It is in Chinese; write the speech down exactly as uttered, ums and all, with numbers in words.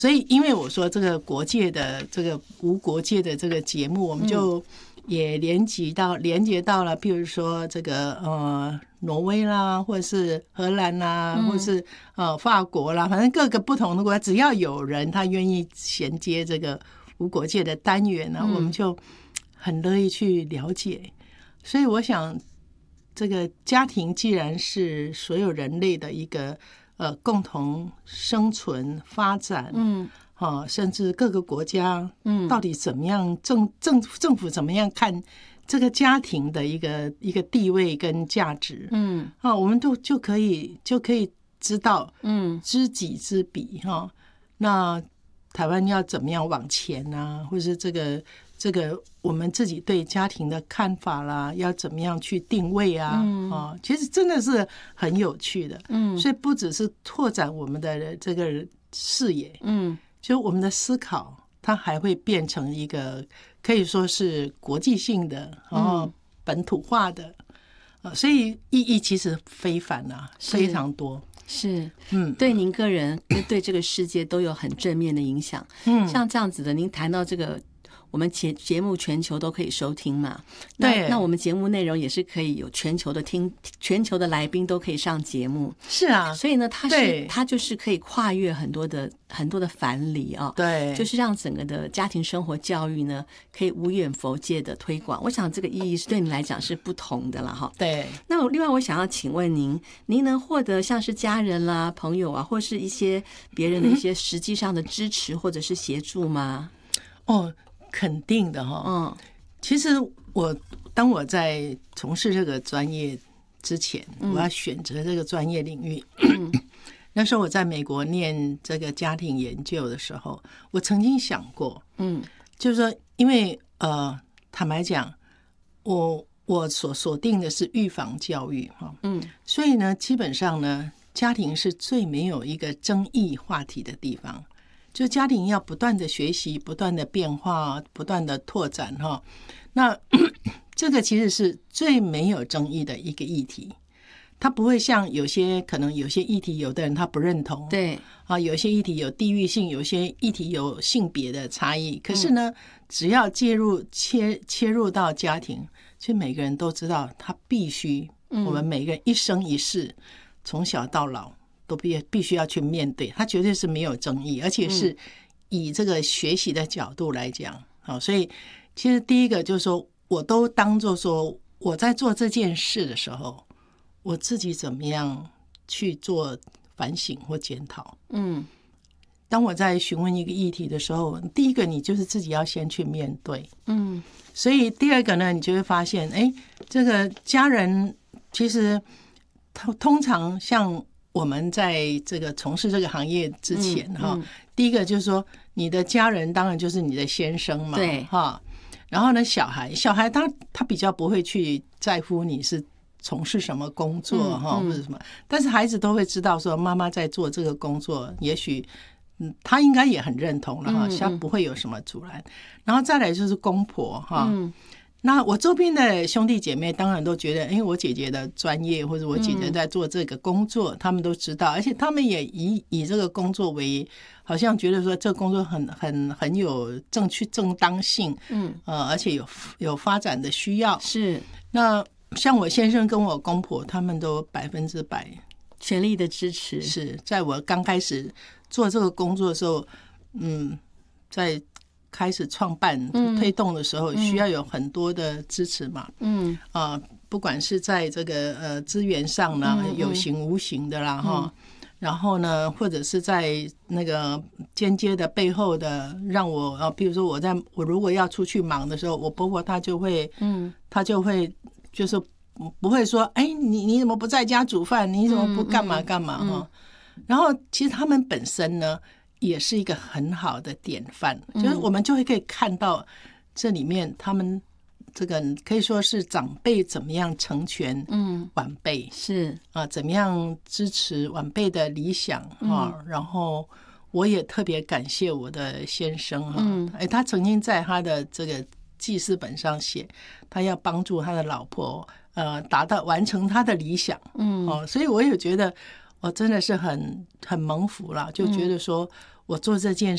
所以因为我说这个国界的这个无国界的这个节目，我们就也连接到连接到了，譬如说这个呃挪威啦，或者是荷兰啦，或者是呃法国啦，反正各个不同的国家，只要有人他愿意衔接这个无国界的单元呢，我们就很乐意去了解。所以我想，这个家庭既然是所有人类的一个呃共同生存发展，嗯。啊，甚至各个国家，嗯，到底怎么样政政政府怎么样看这个家庭的一个一个地位跟价值，嗯，啊，我们都就可以就可以知道，嗯，知己知彼哈。那台湾要怎么样往前啊，或者是这个这个我们自己对家庭的看法啦，要怎么样去定位啊，嗯、啊，其实真的是很有趣的，嗯，所以不只是拓展我们的这个视野，嗯。就我们的思考，它还会变成一个可以说是国际性的，然后本土化的，呃，所以意义其实非凡啊，非常多。 是，嗯，对您个人跟对这个世界都有很正面的影响。嗯，像这样子的，您谈到这个。我们节节目全球都可以收听嘛？ 对， 那我们节目内容也是可以有全球的听，全球的来宾都可以上节目。 是啊， 所以呢，它是它就是可以跨越很多的很多的藩篱啊， 对， 就是让整个的家庭生活教育呢，可以无远弗届的推广。我想这个意义是对你来讲是不同的了哈。 对。 那另外我想要请问您，您能获得像是家人啦、朋友啊，或是一些别人的一些实际上的支持或者是协助吗？ 哦。肯定的哈，嗯，其实我当我在从事这个专业之前，我要选择这个专业领域。嗯、那时候我在美国念这个家庭研究的时候，我曾经想过，嗯，就是说，因为呃，坦白讲，我我所锁定的是预防教育哈，嗯，所以呢，基本上呢，家庭是最没有一个争议话题的地方。就家庭要不断的学习，不断的变化，不断的拓展哈。那这个其实是最没有争议的一个议题，它不会像有些可能有些议题，有的人他不认同， 对啊，有些议题有地域性，有些议题有性别的差异。可是呢，只要介入切切入到家庭，其实每个人都知道，他必须，我们每个人一生一世，从小到老。都必必须要去面对，它绝对是没有争议，而且是以这个学习的角度来讲，好，所以其实第一个就是说，我都当作说我在做这件事的时候，我自己怎么样去做反省或检讨。嗯，当我在询问一个议题的时候，第一个你就是自己要先去面对，嗯，所以第二个呢，你就会发现，哎，这个家人其实通通常像。我们在这个从事这个行业之前哈、嗯嗯，第一个就是说，你的家人当然就是你的先生嘛， 对哈。然后呢，小孩，小孩他他比较不会去在乎你是从事什么工作哈、嗯嗯，或者什么，但是孩子都会知道说妈妈在做这个工作，也许嗯，他应该也很认同了哈，他不会有什么阻拦。然后再来就是公婆哈。嗯那我周边的兄弟姐妹当然都觉得，哎，我姐姐的专业或者我姐姐在做这个工作，嗯、他们都知道，而且他们也以以这个工作为，好像觉得说这个工作很很很有正确正当性，嗯，呃，而且有有发展的需要。 是。 那像我先生跟我公婆，他们都百分之百全力的支持。 是在我刚开始做这个工作的时候，嗯，在。开始创办推动的时候，需要有很多的支持嘛，嗯啊、呃，不管是在这个呃资源上呢，有形无形的啦哈、嗯，然后呢，或者是在那个间接的背后的，让我啊，比如说我在我如果要出去忙的时候，我婆婆她就会，嗯，她就会就是不会说，哎，你你怎么不在家煮饭？你怎么不干嘛干嘛哈、嗯嗯嗯？然后其实他们本身呢。也是一个很好的典范，就是我们就会可以看到这里面他们这个可以说是长辈怎么样成全晚辈， 嗯、是啊，怎么样支持晚辈的理想啊、嗯。然后我也特别感谢我的先生哈、嗯，哎，他曾经在他的这个记事本上写，他要帮助他的老婆呃达到完成他的理想，嗯，哦，所以我也觉得我真的是很很蒙福了，就觉得说。我做这件